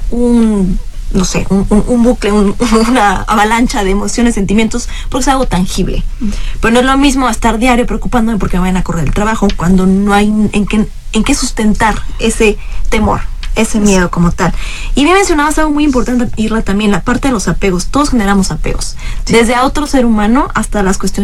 no sé, un bucle, una avalancha de emociones, sentimientos, porque es algo tangible. Pero no es lo mismo estar diario preocupándome porque me van a correr el trabajo cuando no hay en qué sustentar ese temor, ese miedo como tal. Y bien mencionabas algo muy importante, Irla, también la parte de los apegos. Todos generamos apegos, desde a otro ser humano hasta las cuestiones